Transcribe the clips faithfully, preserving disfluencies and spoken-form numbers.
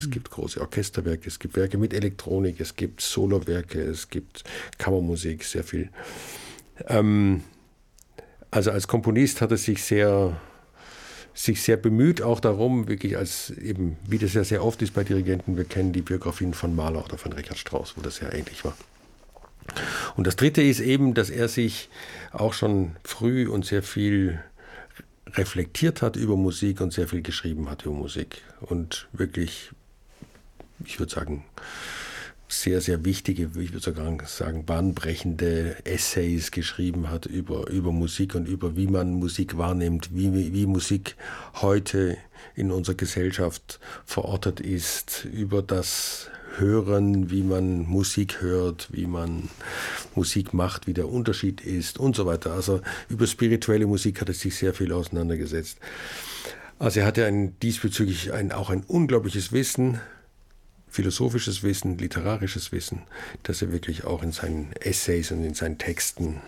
Es gibt große Orchesterwerke, es gibt Werke mit Elektronik, es gibt Solowerke, es gibt Kammermusik, sehr viel. Ähm, also als Komponist hat er sich sehr, sich sehr bemüht, auch darum, wirklich als eben, wie das ja sehr oft ist bei Dirigenten, wir kennen die Biografien von Mahler oder von Richard Strauss, wo das ja ähnlich war. Und das Dritte ist eben, dass er sich auch schon früh und sehr viel reflektiert hat über Musik und sehr viel geschrieben hat über Musik und wirklich, ich würde sagen, sehr, sehr wichtige, ich würde sogar sagen, bahnbrechende Essays geschrieben hat über, über Musik und über wie man Musik wahrnimmt, wie, wie, wie Musik heute in unserer Gesellschaft verortet ist, über das Hören, wie man Musik hört, wie man Musik macht, wie der Unterschied ist und so weiter. Also über spirituelle Musik hat er sich sehr viel auseinandergesetzt. Also er hatte ein, diesbezüglich ein, auch ein unglaubliches Wissen, philosophisches Wissen, literarisches Wissen, das er wirklich auch in seinen Essays und in seinen Texten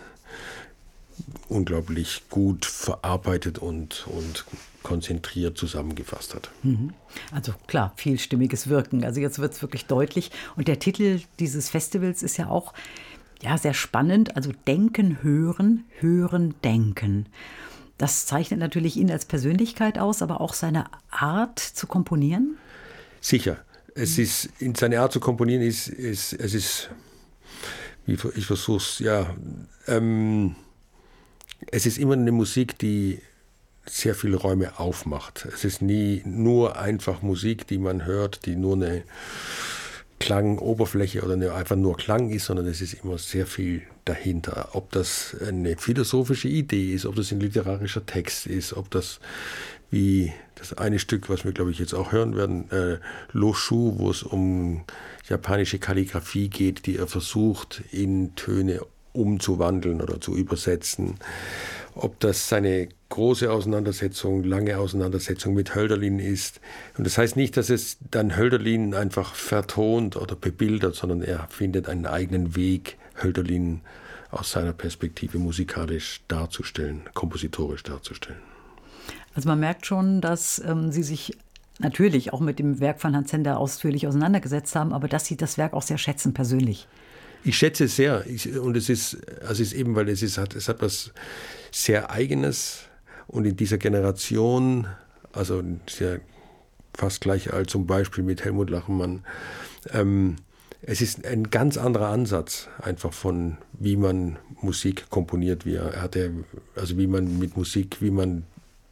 unglaublich gut verarbeitet und, und konzentriert zusammengefasst hat. Also klar, vielstimmiges Wirken. Also jetzt wird es wirklich deutlich. Und der Titel dieses Festivals ist ja auch ja, sehr spannend. Also Denken, Hören, Hören, Denken. Das zeichnet natürlich ihn als Persönlichkeit aus, aber auch seine Art zu komponieren? Sicher. Es ist, in seine Art zu komponieren ist, ist es ist, wie ich versuche es, ja, ähm, es ist immer eine Musik, die sehr viele Räume aufmacht. Es ist nie nur einfach Musik, die man hört, die nur eine Klangoberfläche oder eine, einfach nur Klang ist, sondern es ist immer sehr viel dahinter. Ob das eine philosophische Idee ist, ob das ein literarischer Text ist, ob das wie das eine Stück, was wir, glaube ich, jetzt auch hören werden, äh, Loshu, wo es um japanische Kalligraphie geht, die er versucht, in Töne umzuwandeln oder zu übersetzen. Ob das seine große Auseinandersetzung, lange Auseinandersetzung mit Hölderlin ist. Und das heißt nicht, dass es dann Hölderlin einfach vertont oder bebildert, sondern er findet einen eigenen Weg, Hölderlin aus seiner Perspektive musikalisch darzustellen, kompositorisch darzustellen. Also man merkt schon, dass ähm, Sie sich natürlich auch mit dem Werk von Hans Zender ausführlich auseinandergesetzt haben, aber dass Sie das Werk auch sehr schätzen persönlich. Ich schätze es sehr. Ich, und es ist, also es ist eben, weil es ist, hat, es hat was sehr Eigenes und in dieser Generation, also sehr fast gleich alt zum Beispiel mit Helmut Lachenmann, ähm, es ist ein ganz anderer Ansatz einfach von, wie man Musik komponiert, wie er hatte, also wie man mit Musik, wie man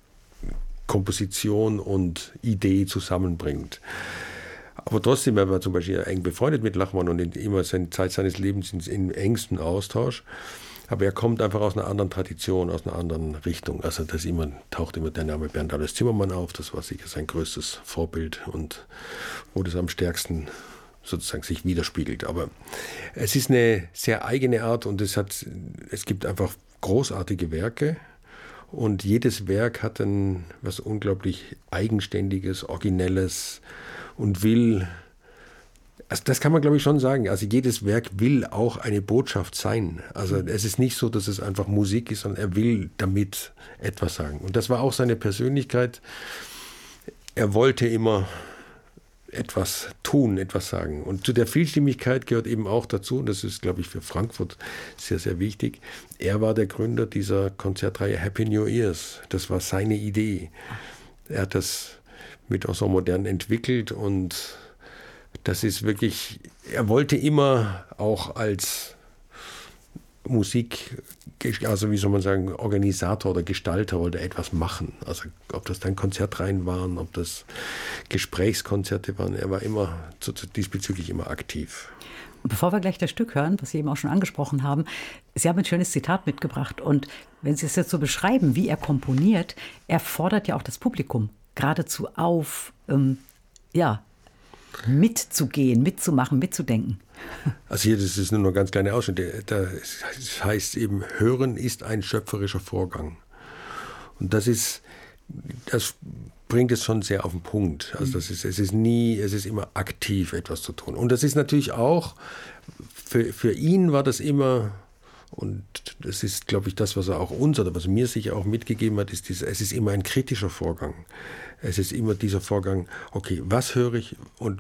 Komposition und Idee zusammenbringt. Aber trotzdem, er war zum Beispiel eng befreundet mit Lachmann und in immer seine Zeit seines Lebens in engsten Austausch. Aber er kommt einfach aus einer anderen Tradition, aus einer anderen Richtung. Also das immer, taucht immer der Name Bernd Alois Zimmermann auf. Das war sicher sein größtes Vorbild und wo das am stärksten sozusagen sich widerspiegelt. Aber es ist eine sehr eigene Art und es hat, es gibt einfach großartige Werke. Und jedes Werk hat ein was unglaublich Eigenständiges, Originelles und will, also das kann man glaube ich schon sagen, also jedes Werk will auch eine Botschaft sein. Also es ist nicht so, dass es einfach Musik ist, sondern er will damit etwas sagen. Und das war auch seine Persönlichkeit. Er wollte immer etwas tun, etwas sagen. Und zu der Vielstimmigkeit gehört eben auch dazu, und das ist, glaube ich, für Frankfurt sehr, sehr wichtig, er war der Gründer dieser Konzertreihe Happy New Years. Das war seine Idee. Er hat das mit Ensemble Modern entwickelt und das ist wirklich, er wollte immer auch als Musik, also wie soll man sagen, Organisator oder Gestalter wollte etwas machen. Also ob das dann Konzertreihen waren, ob das Gesprächskonzerte waren, er war immer diesbezüglich immer aktiv. Und bevor wir gleich das Stück hören, was Sie eben auch schon angesprochen haben, Sie haben ein schönes Zitat mitgebracht. Und wenn Sie es jetzt so beschreiben, wie er komponiert, er fordert ja auch das Publikum geradezu auf, ähm, ja, mitzugehen, mitzumachen, mitzudenken. Also hier, das ist nur ein ganz kleiner Ausschnitt. Das heißt eben, Hören ist ein schöpferischer Vorgang. Und das ist, das bringt es schon sehr auf den Punkt. Also das ist, es ist nie, es ist immer aktiv etwas zu tun. Und das ist natürlich auch, für, für ihn war das immer, und das ist, glaube ich, das, was er auch uns oder was mir sicher auch mitgegeben hat, ist, dieser, es ist immer ein kritischer Vorgang. Es ist immer dieser Vorgang, okay, was höre ich und